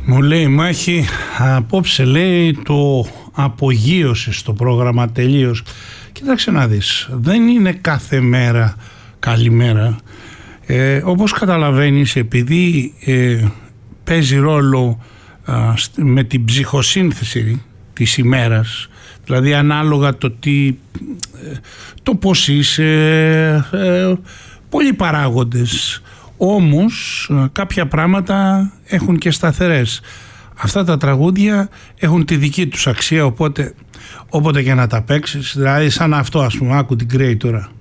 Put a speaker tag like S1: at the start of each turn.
S1: Μου λέει Μάχη, απόψε λέει το απογείωσε στο πρόγραμμα τελείως. Κοίταξε να δεις, δεν είναι κάθε μέρα καλημέρα. Όπως καταλαβαίνεις, επειδή παίζει ρόλο με την ψυχοσύνθεση της ημέρας, δηλαδή ανάλογα το πώς είσαι, πολλοί παράγοντες. Όμως κάποια πράγματα έχουν και σταθερές. Αυτά τα τραγούδια έχουν τη δική τους αξία, οπότε όποτε και να τα παίξεις, δηλαδή σαν αυτό, ας πούμε, άκου την Grey τώρα.